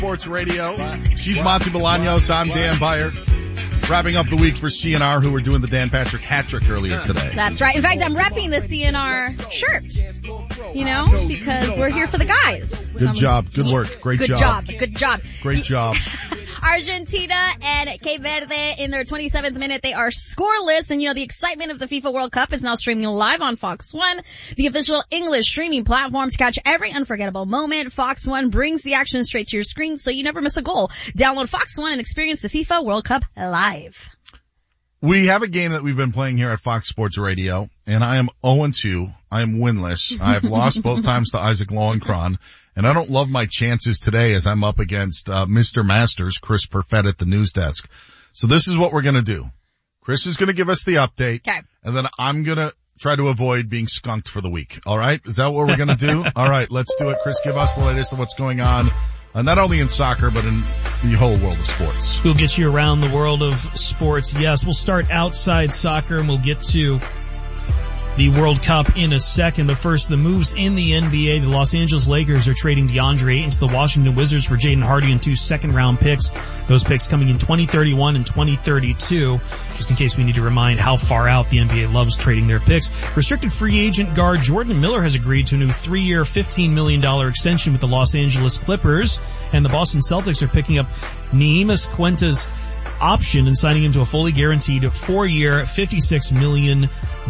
Sports Radio. She's Monty Bolaños. I'm Dan Beyer. Wrapping up the week for CNR, who were doing the Dan Patrick hat-trick earlier today. That's right. In fact, I'm repping the CNR shirt, because we're here for the guys. Good job. Good work. Great job. Good job. Great job. Argentina and Cape Verde in their 27th minute. They are scoreless, and the excitement of the FIFA World Cup is now streaming live on Fox One, the official English streaming platform to catch every unforgettable moment. Fox One brings the action straight to your screen so you never miss a goal. Download Fox One and experience the FIFA World Cup live. We have a game that we've been playing here at Fox Sports Radio, and I am 0-2. I am winless. I've lost both times to Isaac Lowenkron, and I don't love my chances today as I'm up against Mr. Masters, Chris Perfett at the news desk. So this is what we're going to do. Chris is going to give us the update, okay, and then I'm going to try to avoid being skunked for the week. All right? Is that what we're going to do? All right, let's do it. Chris, give us the latest of what's going on. Not only in soccer, but in the whole world of sports. We'll get you around the world of sports. Yes, we'll start outside soccer and we'll get to the World Cup in a second. But first, the moves in the NBA. The Los Angeles Lakers are trading DeAndre Ayton to the Washington Wizards for Jaden Hardy and 2 second-round picks. Those picks coming in 2031 and 2032. Just in case we need to remind how far out the NBA loves trading their picks. Restricted free agent guard Jordan Miller has agreed to a new 3-year, $15 million extension with the Los Angeles Clippers. And the Boston Celtics are picking up Neemias Quintas' option and signing him to a fully guaranteed 4-year, $56 million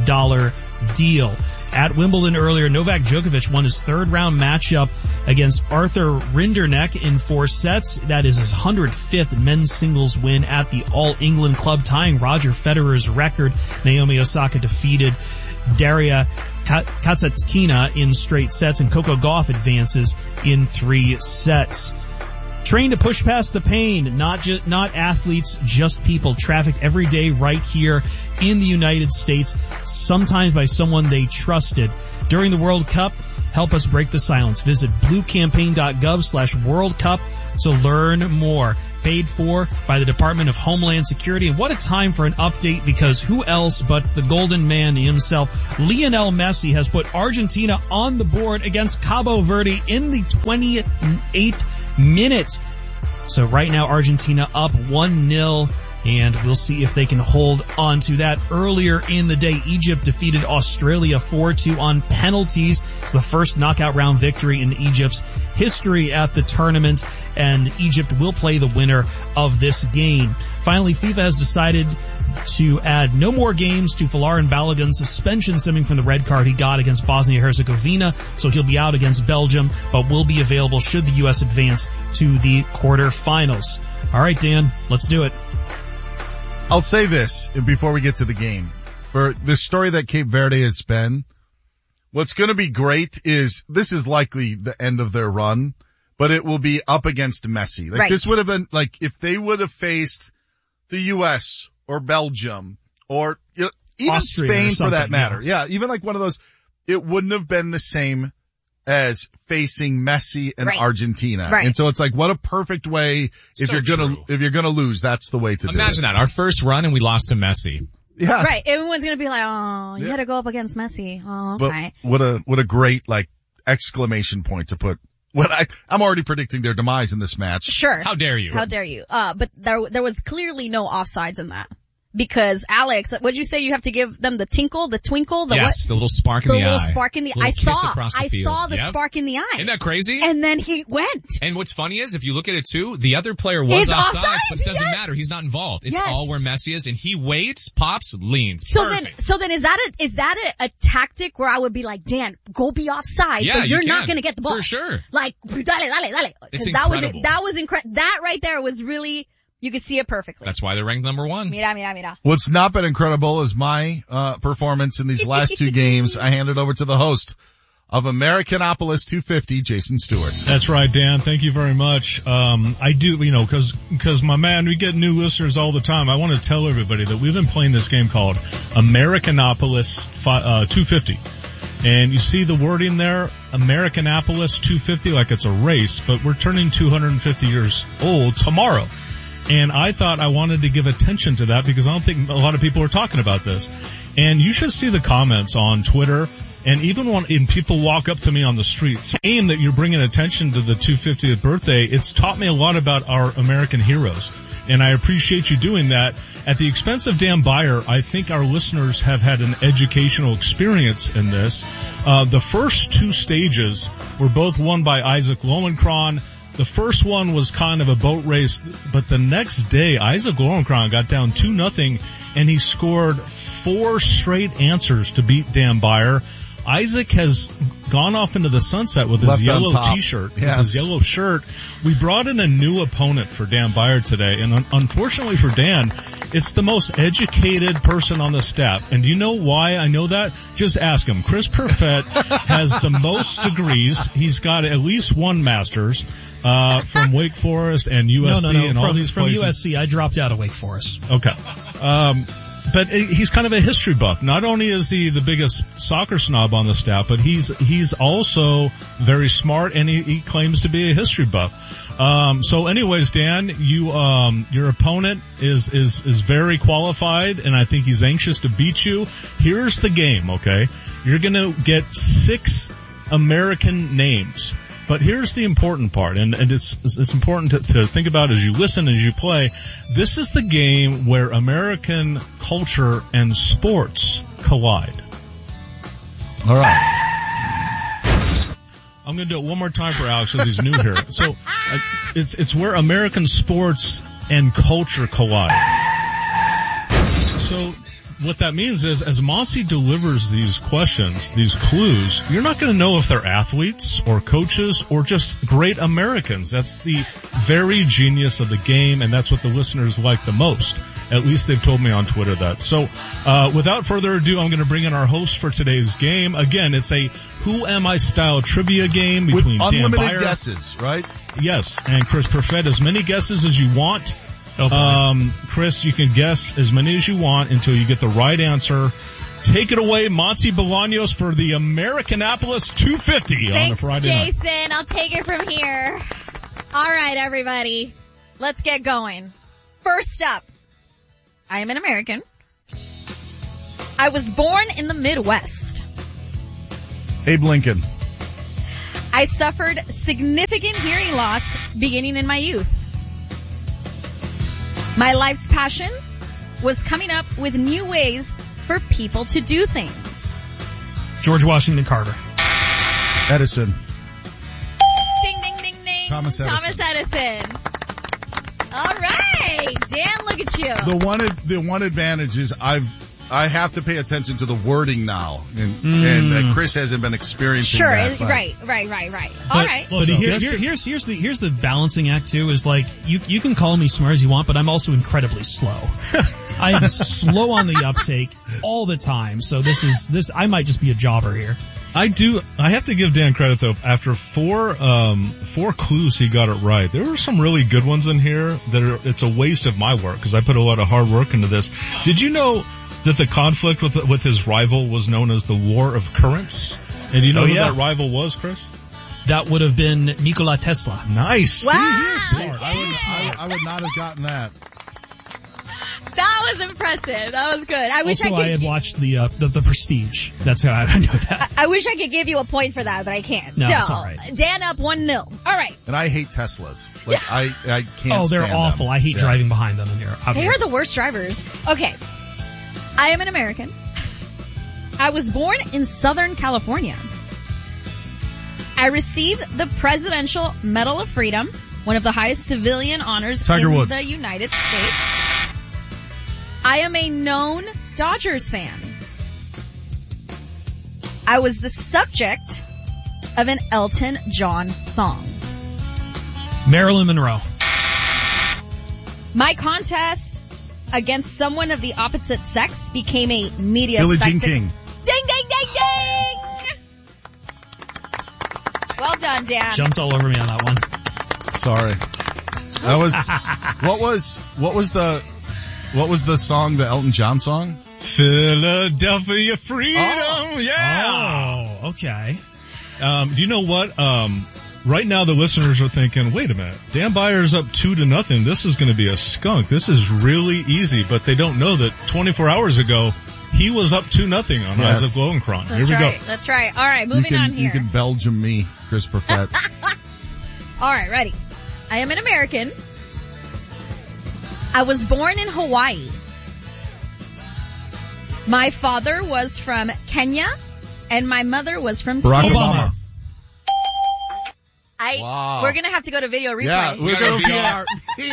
deal. At Wimbledon earlier, Novak Djokovic won his third-round matchup against Arthur Rinderknecht in 4 sets. That is his 105th men's singles win at the All-England Club, tying Roger Federer's record. Naomi Osaka defeated Daria Kasatkina in straight sets, and Coco Gauff advances in 3 sets. Train to push past the pain, not athletes, just people, trafficked every day right here in the United States, sometimes by someone they trusted. During the World Cup, help us break the silence. Visit bluecampaign.gov/World Cup to learn more. Paid for by the Department of Homeland Security. And what a time for an update, because who else but the golden man himself, Lionel Messi, has put Argentina on the board against Cabo Verde in the 28th minute. So right now Argentina up 1-0, and we'll see if they can hold on to that. Earlier in the day, Egypt defeated Australia 4-2 on penalties. It's the first knockout round victory in Egypt's history at the tournament, and Egypt will play the winner of this game. Finally, FIFA has decided to add no more games to Folarin Balogun's suspension stemming from the red card he got against Bosnia-Herzegovina, so he'll be out against Belgium, but will be available should the U.S. advance to the quarterfinals. All right, Dan, let's do it. I'll say this before we get to the game. For the story that Cape Verde has been, what's going to be great is this is likely the end of their run, but it will be up against Messi. Like, right. This would have been like if they would have faced the U.S. or Belgium or even Austria Spain for that matter. Yeah, even like one of those, it wouldn't have been the same as facing Messi and Argentina. Right. And so it's like, what a perfect way if you're gonna lose, that's the way to do it. Imagine that. Our first run and we lost to Messi. Yeah. Right. Everyone's gonna be like, oh, you had to go up against Messi. Oh, okay. But what a great exclamation point to put. I'm already predicting their demise in this match. Sure. How dare you? How dare you? But there was clearly no offsides in that. Because Alex, what'd you say? You have to give them the twinkle, the yes, the little spark in the eye. The little spark in the eye. I saw the yep. spark in the eye. Isn't that crazy? And then he went. And what's funny is, if you look at it too, the other player was offside, but it doesn't matter. He's not involved. It's all where Messi is, and he waits, pops, leans. Perfect. So then is that a tactic where I would be like, Dan, go be offside, but you're not gonna get the ball. For sure. Like, dale. It's incredible. That was incredible. That right there was really, you could see it perfectly. That's why they're ranked number 1. Mira. What's not been incredible is my performance in these last 2 games. I hand it over to the host of Americanopolis 250, Jason Stewart. That's right, Dan. Thank you very much. I do, cause my man, we get new listeners all the time. I want to tell everybody that we've been playing this game called Americanopolis 250. And you see the wording there, Americanopolis 250, like it's a race, but we're turning 250 years old tomorrow. And I thought I wanted to give attention to that because I don't think a lot of people are talking about this. And you should see the comments on Twitter And even when people walk up to me on the streets, saying that you're bringing attention to the 250th birthday, it's taught me a lot about our American heroes. And I appreciate you doing that. At the expense of Dan Beyer, I think our listeners have had an educational experience in this. The first two stages were both won by Isaac Lowenkron. The first one was kind of a boat race, but the next day, Isaac Lowenkron got down 2-0, and he scored 4 straight answers to beat Dan Beyer. Isaac has gone off into the sunset with his yellow t-shirt, with his yellow shirt. We brought in a new opponent for Dan Beyer today, and unfortunately for Dan, it's the most educated person on the staff. And do you know why I know that? Just ask him. Chris Perfett has the most degrees. He's got at least one master's from Wake Forest and USC and all these places. From USC, I dropped out of Wake Forest. Okay. But he's kind of a history buff. Not only is he the biggest soccer snob on the staff, but he's also very smart, and he claims to be a history buff. So anyways, Dan, your opponent is very qualified, and I think he's anxious to beat you. Here's the game, okay? You're gonna get 6 American names. But here's the important part, and it's important to think about as you listen, as you play. This is the game where American culture and sports collide. All right. I'm going to do it one more time for Alex because he's new here. So it's where American sports and culture collide. So what that means is, as Monty delivers these questions, these clues, you're not going to know if they're athletes or coaches or just great Americans. That's the very genius of the game, and that's what the listeners like the most. At least they've told me on Twitter that. So, without further ado, I'm going to bring in our host for today's game. Again, it's a Who Am I style trivia game between with Dan unlimited Beyer, guesses, right? Yes, and Chris Perfett. As many guesses as you want. Chris, you can guess as many as you want until you get the right answer. Take it away, Monty Bolaños, for the Americanapolis 250 on a Friday night. Thanks, Jason. I'll take it from here. All right, everybody. Let's get going. First up, I am an American. I was born in the Midwest. Abe Lincoln. I suffered significant hearing loss beginning in my youth. My life's passion was coming up with new ways for people to do things. George Washington Carver. Edison. Ding, ding, ding, ding. Thomas Edison. All right. Dan, look at you. The one advantage is I have to pay attention to the wording now, and Chris hasn't been experiencing that. Sure, right. All right. But here's the balancing act too. Is like you can call me smart as you want, but I'm also incredibly slow. I am slow on the uptake all the time. So this I might just be a jobber here. I have to give Dan credit though. After four clues, he got it right. There were some really good ones in here it's a waste of my work because I put a lot of hard work into this. Did you know that the conflict with his rival was known as the War of Currents? And you know who that rival was, Chris? That would have been Nikola Tesla. Nice. Wow. See, he is smart. I would not have gotten that. That was impressive. That was good. I had watched the Prestige. That's how I know that. I wish I could give you a point for that, but I can't. No, so, it's all right. Dan up 1-0. All right. And I hate Teslas. Like I can't. Oh, they're stand awful. them. I hate driving behind them in here. They are the worst drivers. Okay. I am an American. I was born in Southern California. I received the Presidential Medal of Freedom, one of the highest civilian honors in the United States. I am a known Dodgers fan. I was the subject of an Elton John song. Marilyn Monroe. My contest against someone of the opposite sex became a media Billie spectacle. Jean King. Ding, ding, ding, ding! Well done, Dan. Jumped all over me on that one. Sorry. That was, what was the song, the Elton John song? Philadelphia Freedom. Oh. Yeah. Oh, okay. Do you know what? right now the listeners are thinking, wait a minute, Dan Byer's up 2-0. This is going to be a skunk. This is really easy, but they don't know that 24 hours ago, he was up 2-0 on Eyes of Glowenkron. Here we go. That's right. All right, moving on here. You can Belgium me, Chris Perfett. All right, ready. I am an American. I was born in Hawaii. My father was from Kenya, and my mother was from Barack Obama. Wow. We're going to have to go to video replay. Yeah, we're going to VAR.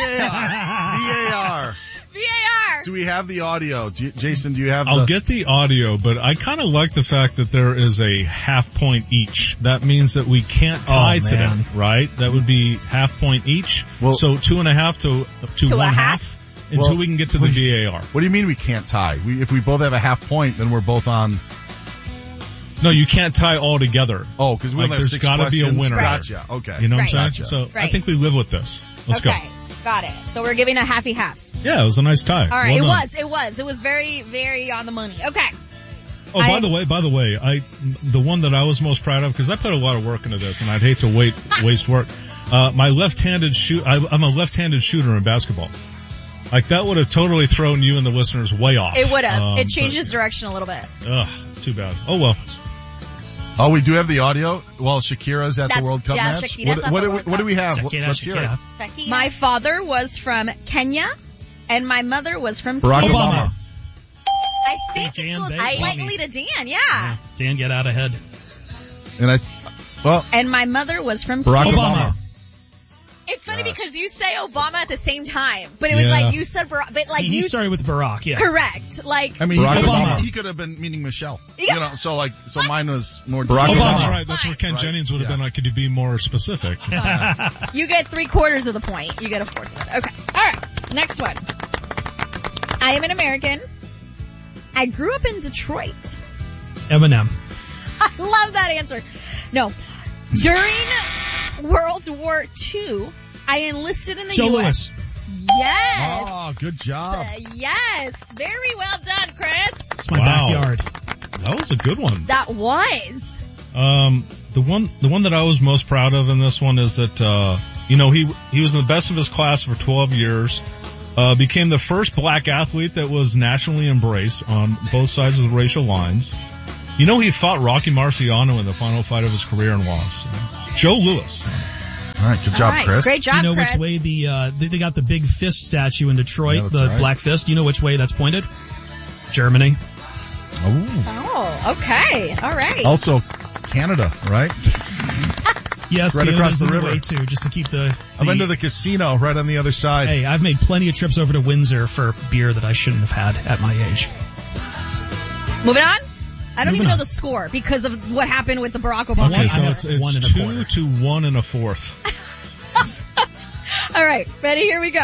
VAR. VAR. Do we have the audio? Jason, do you have I'll get the audio, but I kind of like the fact that there is a half point each. That means that we can't tie today, right? That would be half point each. Well, so 2.5 to 1/2 until we can get to the VAR. What do you mean we can't tie? If we both have a half point, then we're both on. No, you can't tie all together. Oh, because we only have 6 questions. There's got to be a winner. Gotcha. Okay. You know what I'm saying? So I think we live with this. Let's go. Got it. So we're giving a halfy halves. Yeah, it was a nice tie. All right, it was very, very on the money. Okay. Oh, by the way, the one that I was most proud of, because I put a lot of work into this, and I'd hate to waste work. My left-handed I'm a left-handed shooter in basketball. Like that would have totally thrown you and the listeners way off. It would have. It changes direction a little bit. Ugh, too bad. Oh well. Oh, we do have the audio while Shakira's at the World Cup match? What do we have? Let's hear it. My father was from Kenya, and my mother was from Barack Obama. I think it goes slightly to Dan, yeah. Dan, get out ahead. And my mother was from Barack Obama. It's funny because you say Obama at the same time, but it was like you said Barack, but like he started with Barack, yeah. Correct. Like I mean, Barack Obama. He could have been meaning Michelle. Yeah. You know, so mine was more Barack Obama. That's right. That's where Ken Jennings would have been like, could you be more specific? You get 3/4 of the point. You get a 1/4 of it. Okay. All right. Next one. I am an American. I grew up in Detroit. Eminem. I love that answer. No. During World War II, I enlisted in the Joe U.S. Louis. Yes. Oh, good job. Yes. Very well done, Chris. It's my backyard. That was a good one. That was. The one that I was most proud of in this one is that, he was in the best of his class for 12 years, became the first black athlete that was nationally embraced on both sides of the racial lines. You know, he fought Rocky Marciano in the final fight of his career and lost. Joe Louis. All right, good job, Chris. Great job, Chris. Do you know Chris. which way they got the big fist statue in Detroit, the black fist? Do you know which way that's pointed? Germany. Oh, okay. All right. Also, Canada, right? Yes, right across the river. Way too, just to keep the I've been to the casino right on the other side. Hey, I've made plenty of trips over to Windsor for beer that I shouldn't have had at my age. Moving on. I don't even know the score because of what happened with the Barack Obama. Okay, so it's 2 to 1 1/4. All right, ready? Here we go.